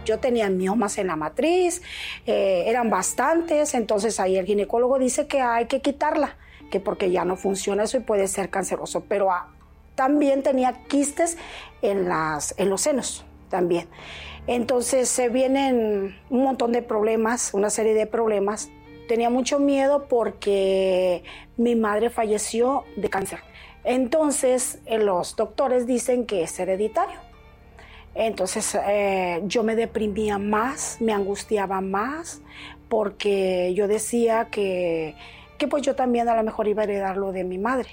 yo tenía miomas en la matriz, eran bastantes, entonces ahí el ginecólogo dice que hay que quitarla, que porque ya no funciona eso y puede ser canceroso, pero también tenía quistes en los senos también. Entonces se vienen un montón de problemas, una serie de problemas. Tenía mucho miedo porque mi madre falleció de cáncer. Entonces los doctores dicen que es hereditario. Entonces yo me deprimía más, me angustiaba más, porque yo decía que pues yo también a lo mejor iba a heredar lo de mi madre.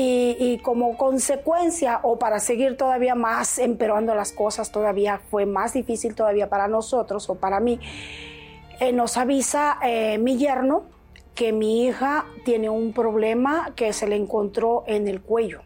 Y como consecuencia, o para seguir todavía más empeorando las cosas, todavía fue más difícil todavía para nosotros o para mí, nos avisa mi yerno que mi hija tiene un problema que se le encontró en el cuello,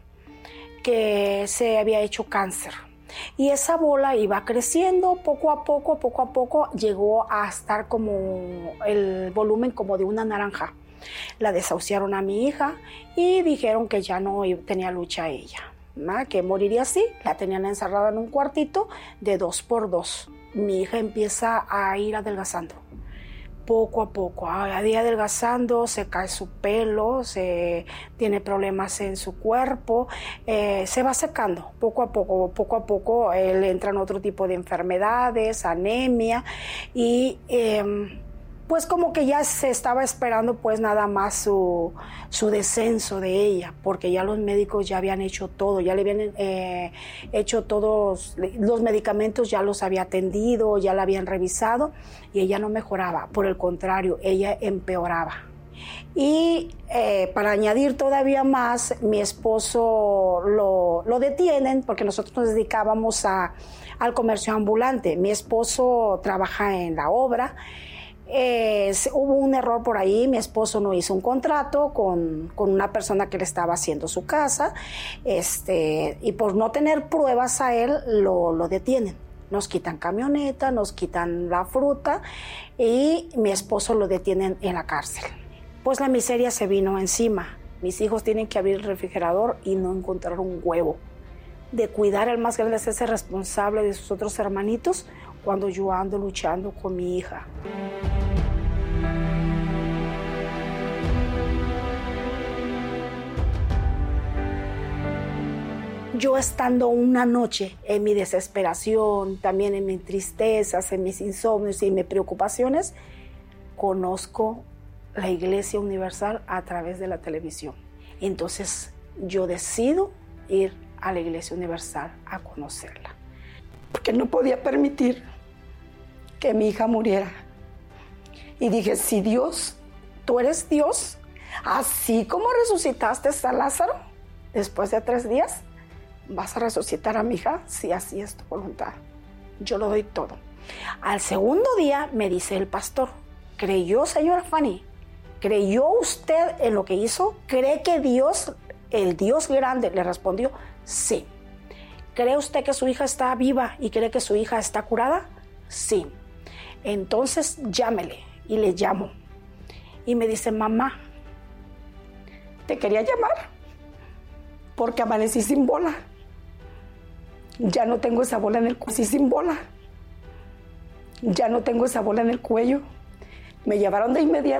que se había hecho cáncer. Y esa bola iba creciendo poco a poco, llegó a estar como el volumen como de una naranja. La desahuciaron a mi hija y dijeron que ya no tenía lucha ella, ¿no? Que moriría así. La tenían encerrada en un cuartito de 2x2. Mi hija empieza a ir adelgazando. Poco a poco, a día adelgazando, se cae su pelo, tiene problemas en su cuerpo, se va secando poco a poco le entran otro tipo de enfermedades, anemia y pues como que ya se estaba esperando pues nada más su descenso de ella, porque ya los médicos ya habían hecho todo, ya le habían hecho todos los medicamentos, ya los había atendido, ya la habían revisado y ella no mejoraba, por el contrario, ella empeoraba. Y para añadir todavía más, mi esposo lo detienen porque nosotros nos dedicábamos al comercio ambulante. Mi esposo trabaja en la obra. Hubo un error por ahí, mi esposo no hizo un contrato con una persona que le estaba haciendo su casa, y por no tener pruebas a él lo detienen. Nos quitan camioneta, nos quitan la fruta y mi esposo lo detienen en la cárcel. Pues la miseria se vino encima. Mis hijos tienen que abrir el refrigerador y no encontrar un huevo. De cuidar al más grande, hacerse responsable de sus otros hermanitos cuando yo ando luchando con mi hija. Yo estando una noche en mi desesperación, también en mis tristezas, en mis insomnios y en mis preocupaciones, conozco la Iglesia Universal a través de la televisión. Entonces yo decido ir a la Iglesia Universal a conocerla. Porque no podía permitir que mi hija muriera. Y dije, si Dios, tú eres Dios, así como resucitaste a Lázaro después de 3 días, ¿vas a resucitar a mi hija? Si así es tu voluntad. Yo lo doy todo. Al segundo día me dice el pastor, ¿creyó, señora Fanny? ¿Creyó usted en lo que hizo? ¿Cree que Dios, el Dios grande, le respondió? Sí. ¿Cree usted que su hija está viva y cree que su hija está curada? Sí. Entonces llámele. Y le llamo. Y me dice, mamá, te quería llamar porque amanecí sin bola. Ya no tengo esa bola en el cuello. Sin bola. Ya no tengo esa bola en el cuello. Me llevaron de inmediato